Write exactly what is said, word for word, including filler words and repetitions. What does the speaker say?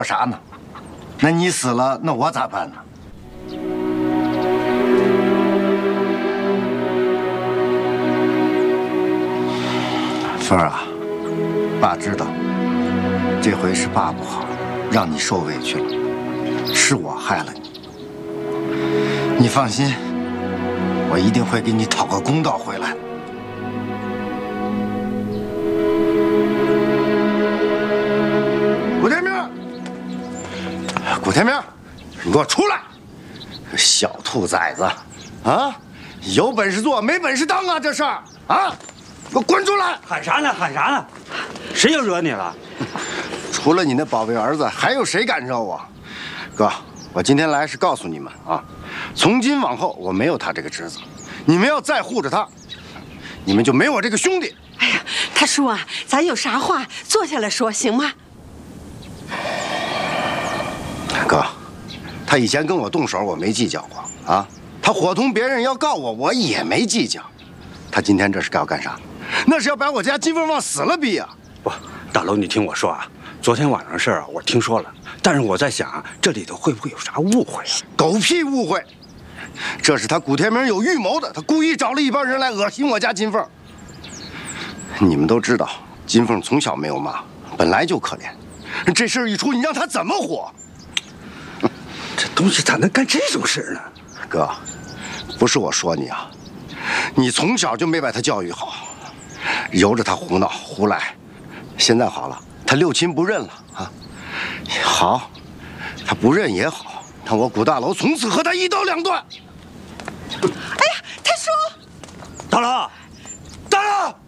啥呢？那你死了，那我咋办呢？凤儿啊，爸知道，这回是爸不好，让你受委屈了，是我害了你。你放心，我一定会给你讨个公道回来。 古天明，古天明，你给我出来！小兔崽子，啊，有本事做，没本事当啊！这事儿啊，给我滚出来！ 喊啥呢？喊啥呢？谁又惹你了？ 除了你那宝贝儿子，还有谁敢惹我？哥，我今天来是告诉你们啊，从今往后我没有他这个侄子，你们要再护着他，你们就没我这个兄弟。 哎呀，他叔啊，咱有啥话坐下来说行吗？ 哥，他以前跟我动手，我没计较过啊。他伙同别人要告我，我也没计较。他今天这是要干啥？那是要把我家金凤往死了逼呀！ 不，大楼，你听我说啊，昨天晚上的事儿我听说了，但是我在想啊，这里头会不会有啥误会啊？ 狗屁误会！这是他古天明有预谋的，他故意找了一帮人来恶心我家金凤。你们都知道，金凤从小没有妈，本来就可怜。这事儿一出，你让他怎么活？ 这东西咋能干这种事呢？ 哥，不是我说你啊，你从小就没把他教育好，由着他胡闹胡来。现在好了，他六亲不认了啊。好，他不认也好，那我古大楼从此和他一刀两断。 哎呀，他叔， 大佬，大佬。